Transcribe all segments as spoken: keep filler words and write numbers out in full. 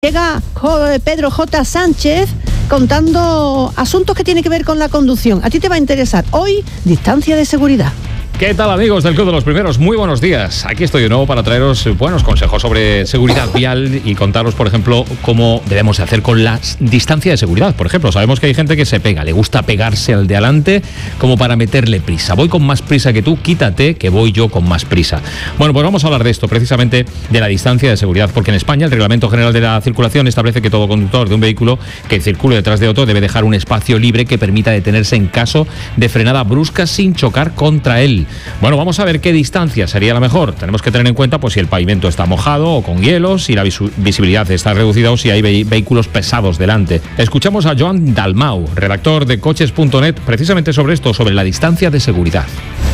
Llega Pedro J. Sánchez contando asuntos que tienen que ver con la conducción. A ti te va a interesar hoy, distancia de seguridad. ¿Qué tal, amigos del Club de los Primeros? Muy buenos días. Aquí estoy de nuevo para traeros buenos consejos sobre seguridad vial y contaros, por ejemplo, cómo debemos de hacer con la distancia de seguridad. Por ejemplo, sabemos que hay gente que se pega, le gusta pegarse al de adelante como para meterle prisa. Voy con más prisa que tú, quítate que voy yo con más prisa. Bueno, pues vamos a hablar de esto, precisamente de la distancia de seguridad, porque en España el Reglamento General de la Circulación establece que todo conductor de un vehículo que circule detrás de otro debe dejar un espacio libre que permita detenerse en caso de frenada brusca sin chocar contra él. Bueno, vamos a ver qué distancia sería la mejor. Tenemos que tener en cuenta pues si el pavimento está mojado o con hielo, si la visu- visibilidad está reducida o si hay ve- vehículos pesados delante. Escuchamos a Joan Dalmau, redactor de coches punto net, precisamente sobre esto, sobre la distancia de seguridad.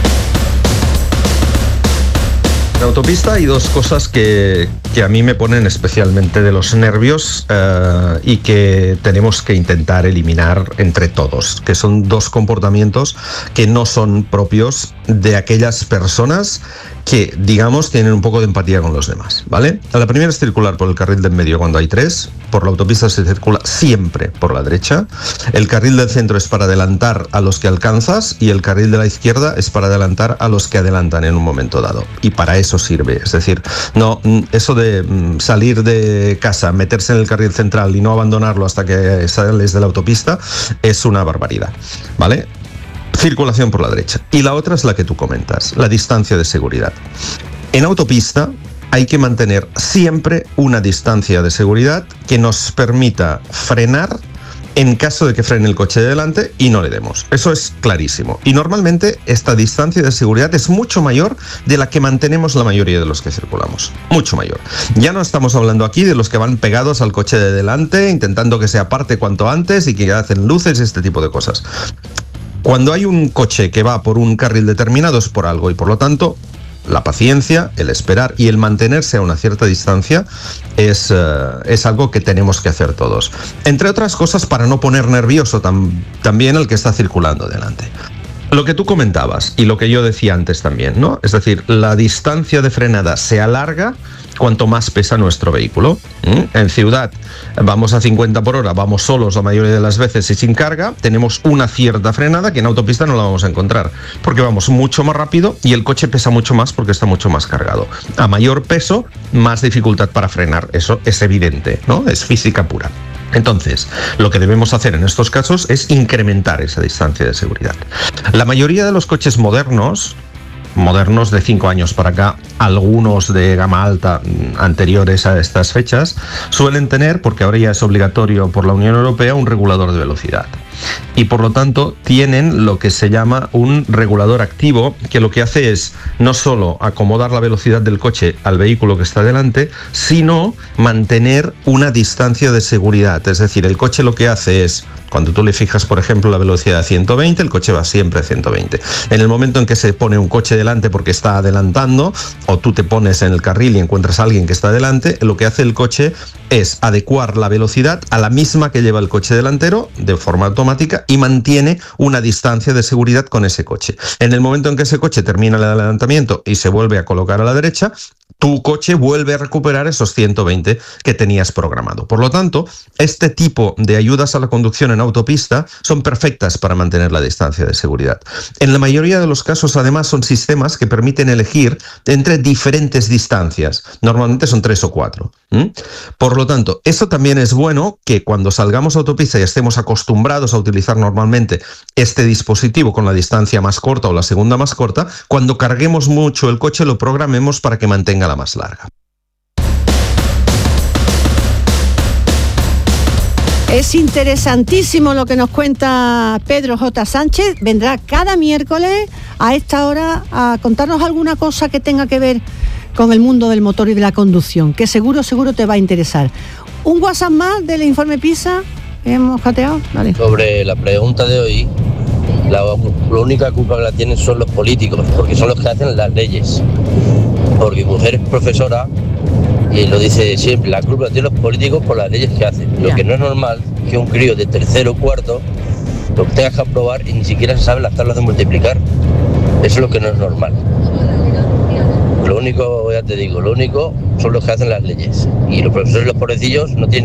En autopista hay dos cosas que, que a mí me ponen especialmente de los nervios eh, y que tenemos que intentar eliminar entre todos, que son dos comportamientos que no son propios de aquellas personas que, digamos, tienen un poco de empatía con los demás, ¿vale? La primera es circular por el carril del medio cuando hay tres. Por la autopista se circula siempre por la derecha. El carril del centro es para adelantar a los que alcanzas y el carril de la izquierda es para adelantar a los que adelantan en un momento dado. Y para eso sirve. Es decir, no, eso de salir de casa, meterse en el carril central y no abandonarlo hasta que sales de la autopista es una barbaridad, ¿vale? Circulación por la derecha. Y la otra es la que tú comentas, la distancia de seguridad. En autopista hay que mantener siempre una distancia de seguridad que nos permita frenar en caso de que frene el coche de delante y no le demos. Eso es clarísimo. Y normalmente esta distancia de seguridad es mucho mayor de la que mantenemos la mayoría de los que circulamos. Mucho mayor. Ya no estamos hablando aquí de los que van pegados al coche de delante, intentando que se aparte cuanto antes y que hacen luces y este tipo de cosas. Cuando hay un coche que va por un carril determinado es por algo y por lo tanto la paciencia, el esperar y el mantenerse a una cierta distancia es, uh, es algo que tenemos que hacer todos. Entre otras cosas para no poner nervioso tam- también al que está circulando delante. Lo que tú comentabas y lo que yo decía antes también, ¿no? Es decir, la distancia de frenada se alarga cuanto más pesa nuestro vehículo. ¿Mm? En ciudad vamos a cincuenta por hora, vamos solos la mayoría de las veces y sin carga, tenemos una cierta frenada que en autopista no la vamos a encontrar, porque vamos mucho más rápido y el coche pesa mucho más porque está mucho más cargado. A mayor peso, más dificultad para frenar, eso es evidente, ¿no? Es física pura. Entonces, lo que debemos hacer en estos casos es incrementar esa distancia de seguridad. La mayoría de los coches modernos, modernos de cinco años para acá, algunos de gama alta anteriores a estas fechas, suelen tener, porque ahora ya es obligatorio por la Unión Europea, un regulador de velocidad. Y por lo tanto tienen lo que se llama un regulador activo, que lo que hace es no solo acomodar la velocidad del coche al vehículo que está delante, sino mantener una distancia de seguridad. Es decir, el coche lo que hace es, cuando tú le fijas, por ejemplo, la velocidad a ciento veinte, el coche va siempre a ciento veinte. En el momento en que se pone un coche delante porque está adelantando, o tú te pones en el carril y encuentras a alguien que está delante, lo que hace el coche es adecuar la velocidad a la misma que lleva el coche delantero de forma automática y mantiene una distancia de seguridad con ese coche. En el momento en que ese coche termina el adelantamiento y se vuelve a colocar a la derecha, tu coche vuelve a recuperar esos ciento veinte que tenías programado. Por lo tanto, este tipo de ayudas a la conducción en autopista son perfectas para mantener la distancia de seguridad. En la mayoría de los casos, además, son sistemas que permiten elegir entre diferentes distancias. Normalmente son tres o cuatro. ¿Mm? Por lo tanto, eso también es bueno, que cuando salgamos a autopista y estemos acostumbrados a utilizar normalmente este dispositivo con la distancia más corta o la segunda más corta, cuando carguemos mucho el coche lo programemos para que mantenga la más larga. Es interesantísimo lo que nos cuenta Pedro J. Sánchez. Vendrá cada miércoles a esta hora a contarnos alguna cosa que tenga que ver con el mundo del motor y de la conducción, que seguro, seguro te va a interesar. Un WhatsApp más del informe PISA. ¿Hemos cateado? Vale. Sobre la pregunta de hoy, la, la única culpa que la tienen son los políticos, porque son los que hacen las leyes. Porque mi mujer es profesora y lo dice siempre, la culpa la tienen los políticos por las leyes que hacen. Lo Ya. que no es normal es que un crío de tercero o cuarto lo tengas que aprobar y ni siquiera se sabe las tablas de multiplicar. Eso es lo que no es normal. Lo único único, ya te digo, lo único son los que hacen las leyes. Y los profesores, los pobrecillos, no tienen